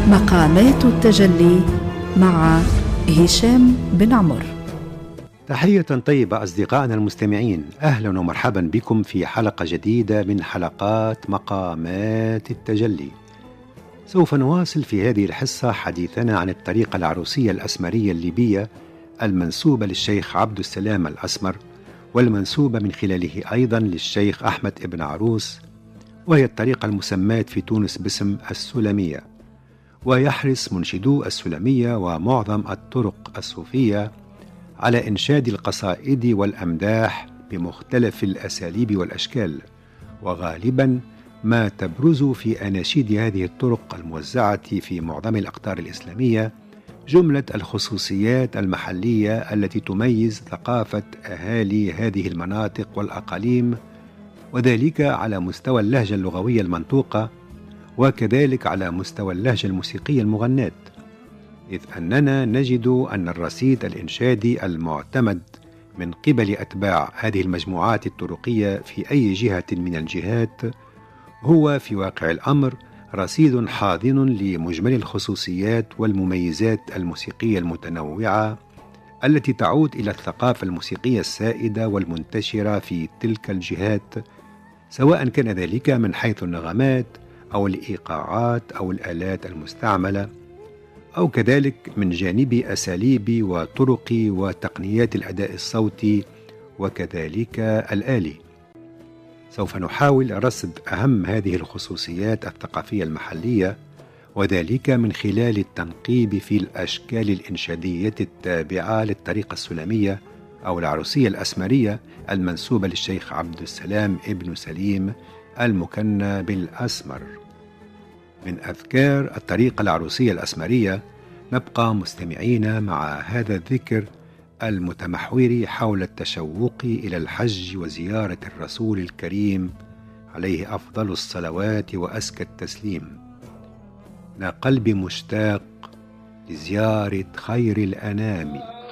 مقامات التجلي مع هشام بن عمر. تحية طيبة أصدقائنا المستمعين، أهلا ومرحبا بكم في حلقة جديدة من حلقات مقامات التجلي. سوف نواصل في هذه الحصة حديثنا عن الطريقة العروسية الأسمرية الليبية المنسوبة للشيخ عبد السلام الأسمر، والمنسوبة من خلاله أيضا للشيخ أحمد ابن عروس، وهي الطريقة المسماة في تونس باسم السلمية. ويحرص منشدو السلمية ومعظم الطرق الصوفية على إنشاد القصائد والأمداح بمختلف الأساليب والأشكال، وغالبا ما تبرز في أناشيد هذه الطرق الموزعة في معظم الأقطار الإسلامية جملة الخصوصيات المحلية التي تميز ثقافة أهالي هذه المناطق والأقاليم، وذلك على مستوى اللهجة اللغوية المنطوقة، وكذلك على مستوى اللهجة الموسيقية المغناة، إذ أننا نجد أن الرصيد الإنشادي المعتمد من قبل أتباع هذه المجموعات الطرقية في أي جهة من الجهات هو في واقع الأمر رصيد حاضن لمجمل الخصوصيات والمميزات الموسيقية المتنوعة التي تعود إلى الثقافة الموسيقية السائدة والمنتشرة في تلك الجهات، سواء كان ذلك من حيث النغمات أو الإيقاعات أو الآلات المستعملة، أو كذلك من جانب أساليب وطرق وتقنيات الأداء الصوتي وكذلك الآلي. سوف نحاول رصد أهم هذه الخصوصيات الثقافية المحلية، وذلك من خلال التنقيب في الأشكال الإنشادية التابعة للطريقة السلمية أو العروسية الأسمرية المنسوبة للشيخ عبد السلام ابن سليم المكنى بالأسمر. من أذكار الطريقة العروسية الأسمرية نبقى مستمعين مع هذا الذكر المتمحور حول التشوق إلى الحج وزيارة الرسول الكريم عليه أفضل الصلوات وأزكى التسليم. نا قلبي مشتاق لزيارة خير الأنام،